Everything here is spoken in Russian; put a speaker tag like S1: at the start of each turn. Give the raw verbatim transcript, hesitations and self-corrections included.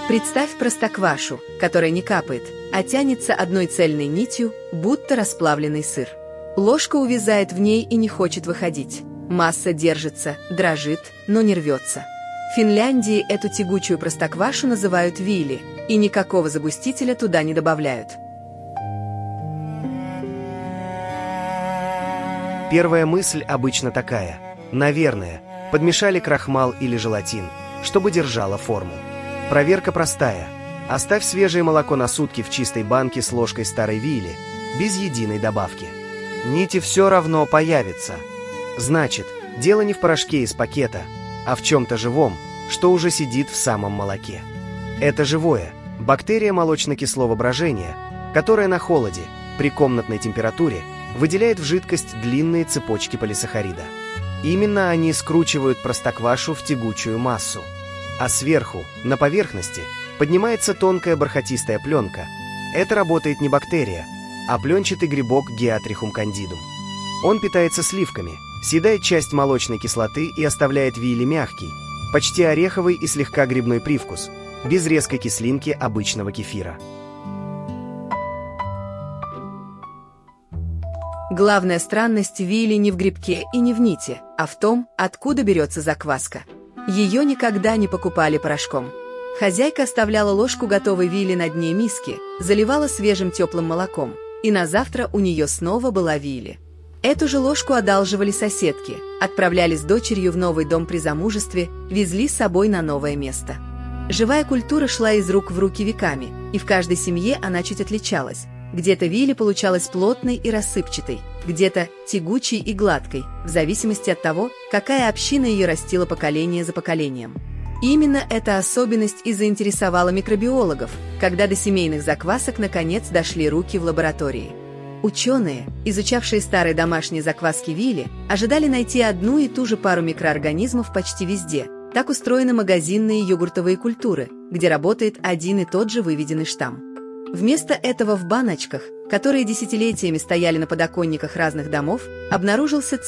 S1: Представь простоквашу, которая не капает, а тянется одной цельной нитью, будто расплавленный сыр. Ложка увязает в ней и не хочет выходить. Масса держится, дрожит, но не рвется. В Финляндии эту тягучую простоквашу называют виили, и никакого загустителя туда не добавляют.
S2: Первая мысль обычно такая: наверное, подмешали крахмал или желатин, чтобы держало форму. Проверка простая. Оставь свежее молоко на сутки в чистой банке с ложкой старой виили, без единой добавки. Нити все равно появятся. Значит, дело не в порошке из пакета, а в чем-то живом, что уже сидит в самом молоке. Это живое, бактерия молочно-кислого брожения, которая на холоде, при комнатной температуре, выделяет в жидкость длинные цепочки полисахарида. Именно они скручивают простоквашу в тягучую массу. А сверху, на поверхности, поднимается тонкая бархатистая пленка. Это работает не бактерия, а пленчатый грибок Geotrichum candidum. Он питается сливками, съедает часть молочной кислоты и оставляет виили мягкий, почти ореховый и слегка грибной привкус, без резкой кислинки обычного кефира.
S1: Главная странность виили не в грибке и не в нити, а в том, откуда берется закваска. Ее никогда не покупали порошком. Хозяйка оставляла ложку готовой виили на дне миски, заливала свежим теплым молоком, и на завтра у нее снова была виили. Эту же ложку одалживали соседки, отправляли с дочерью в новый дом при замужестве, везли с собой на новое место. Живая культура шла из рук в руки веками, и в каждой семье она чуть отличалась. Где-то виили получалась плотной и рассыпчатой, где-то тягучей и гладкой, в зависимости от того, какая община ее растила поколение за поколением. Именно эта особенность и заинтересовала микробиологов, когда до семейных заквасок наконец дошли руки в лаборатории. Ученые, изучавшие старые домашние закваски виили, ожидали найти одну и ту же пару микроорганизмов почти везде. Так устроены магазинные йогуртовые культуры, где работает один и тот же выведенный штамм. Вместо этого в баночках, которые десятилетиями стояли на подоконниках разных домов, обнаружился